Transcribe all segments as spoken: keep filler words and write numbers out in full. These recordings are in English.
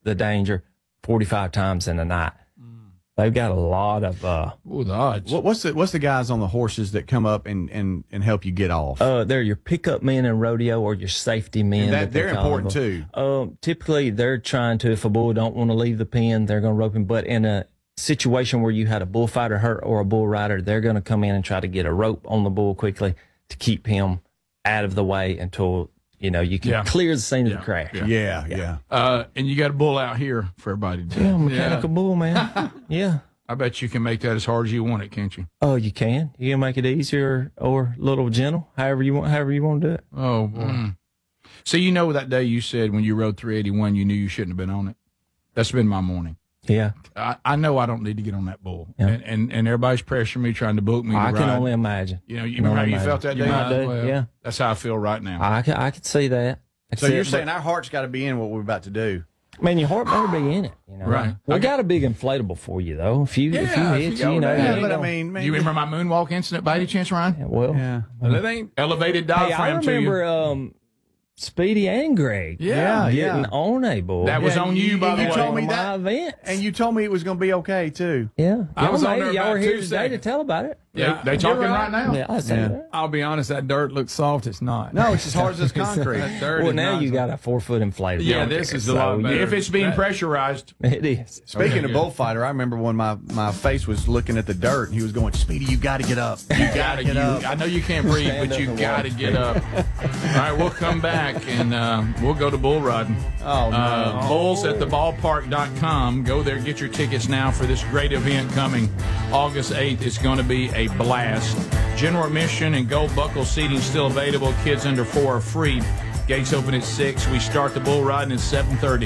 the danger forty-five times in a night. They've got a lot of uh Ooh, the odds. What, what's the what's the guys on the horses that come up and, and, and help you get off? uh they're your pickup men in rodeo or your safety men. And that, that they they're call important them. too. Um, typically they're trying to, if a bull don't want to leave the pen, they're going to rope him. But in a situation where you had a bullfighter hurt or a bull rider, they're going to come in and try to get a rope on the bull quickly to keep him out of the way until, you know, you can Yeah. clear the scene Yeah. of the crash. Yeah. Yeah, yeah. Uh, and you got a bull out here for everybody to do. Yeah, mechanical bull, man. Yeah. I bet you can make that as hard as you want it, can't you? Oh, you can. You can make it easier or a little gentle, however you want. However you want to do it. Oh, boy. Mm. So you know that day you said when you rode three eighty-one, you knew you shouldn't have been on it. That's been my morning. Yeah, I, I know I don't need to get on that bull, Yeah. and, and and everybody's pressuring me, trying to book me. To I can ride. only imagine. You know, you Can remember how only you felt that imagine. day? You might do, Well, yeah. That's how I feel right now. I can, I could see that. I So could see you're it, saying but, our heart's got to be in what we're about to do. man, your heart better be in it. You know? Right. We I got a big inflatable for you though. If you if you Yeah, if hit, you go you, know, down. you Yeah, ain't but I gonna- mean, man, you remember my moonwalk incident by any chance, Ryan? Yeah, well, Yeah. Well, that ain't elevated hey, I diaphragm to you. remember um, Speedy and Greg. Yeah, getting yeah. on a bull. That was Yeah, on you- you, by you the way. told me on that- my events. And you told me it was going to be okay too. yeah, I y'all was on made it. there Y'all about were here two today seconds. to tell about it. Yeah, They you're talking right. right now? Yeah, I said Yeah. that. I'll be honest, that dirt looks soft. It's not. No, it's as hard as this concrete. That dirt Well, is now not you soft. got a four foot inflatable. Yeah, on this there, is a lot so better. you- If it's being That- pressurized, It is. Speaking Okay, of good. bullfighter, I remember when my, my face was looking at the dirt and he was going, Speedy, you got to get up. You got to gotta get you, up. I know you can't breathe, Stand but up you and got to walk. get up. All right, we'll come back and uh, we'll go to bull riding. Oh, no. Uh, bulls at the ballpark dot com. Go there, get your tickets now for this great event coming August eighth. It's going to be a blast. General admission and gold buckle seating still available. Kids under four are free. Gates open at six. We start the bull riding at seven thirty.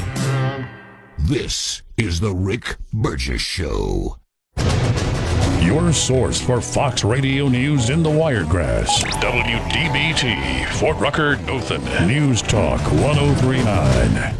This is the Rick Burgess Show. Your source for Fox Radio News in the Wiregrass. W D B T, Fort Rucker, Dothan. News Talk one oh three point nine.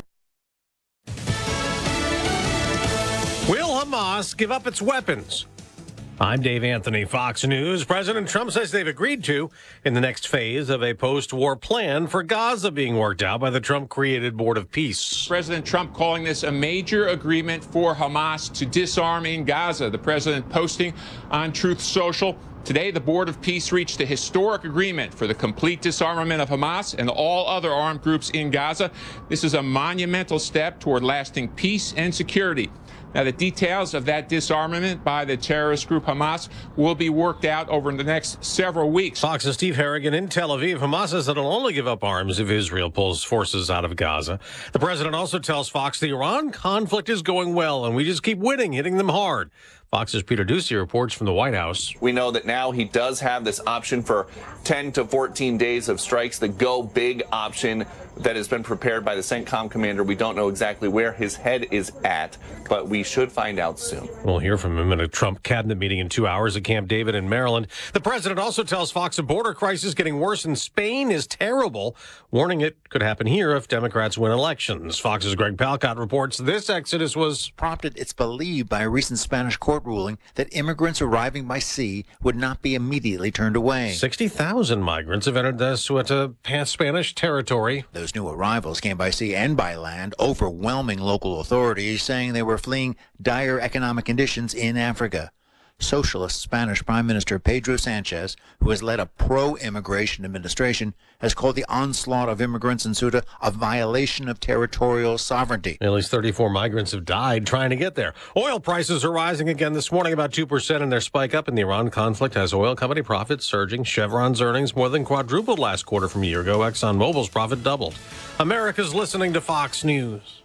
Will Hamas give up its weapons? I'm Dave Anthony, Fox News. President Trump says they've agreed to in the next phase of a post-war plan for Gaza being worked out by the Trump-created Board of Peace. President Trump calling this a major agreement for Hamas to disarm in Gaza. The president posting on Truth Social. Today, the Board of Peace reached a historic agreement for the complete disarmament of Hamas and all other armed groups in Gaza. This is a monumental step toward lasting peace and security. Now, the details of that disarmament by the terrorist group Hamas will be worked out over the next several weeks. Fox's Steve Harrigan in Tel Aviv. Hamas says it'll only give up arms if Israel pulls forces out of Gaza. The president also tells Fox the Iran conflict is going well and we just keep winning, hitting them hard. Fox's Peter Ducey reports from the White House. We know that now he does have this option for ten to fourteen days of strikes, the go big option that has been prepared by the CENTCOM commander. We don't know exactly where his head is at, but we should find out soon. We'll hear from him in a Trump cabinet meeting in two hours at Camp David in Maryland. The president also tells Fox a border crisis getting worse in Spain is terrible, warning it could happen here if Democrats win elections. Fox's Greg Palcott reports this exodus was prompted, it's believed, by a recent Spanish court ruling that immigrants arriving by sea would not be immediately turned away. sixty thousand migrants have entered the Ceuta Spanish territory. Those new arrivals came by sea and by land, overwhelming local authorities, saying they were fleeing dire economic conditions in Africa. Socialist Spanish Prime Minister Pedro Sanchez, who has led a pro-immigration administration, has called the onslaught of immigrants in Ceuta a violation of territorial sovereignty. At least thirty-four migrants have died trying to get there. Oil prices are rising again this morning, about two percent in their spike up in the Iran conflict has oil company profits surging. Chevron's earnings more than quadrupled last quarter from a year ago. ExxonMobil's profit doubled. America's listening to Fox News.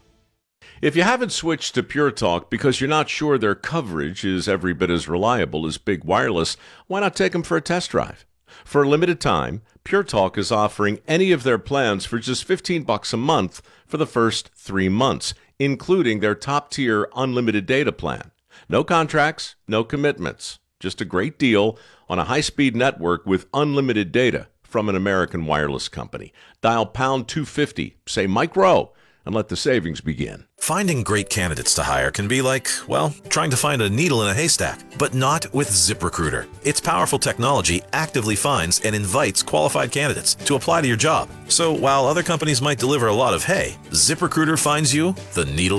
If you haven't switched to Pure Talk because you're not sure their coverage is every bit as reliable as Big Wireless, why not take them for a test drive? For a limited time, Pure Talk is offering any of their plans for just fifteen bucks a month for the first three months, including their top-tier unlimited data plan. No contracts, no commitments, just a great deal on a high-speed network with unlimited data from an American wireless company. Dial pound two fifty, say Mike Rowe, and let the savings begin. Finding great candidates to hire can be like, well, trying to find a needle in a haystack, but not with ZipRecruiter. Its powerful technology actively finds and invites qualified candidates to apply to your job. So while other companies might deliver a lot of hay, ZipRecruiter finds you the needle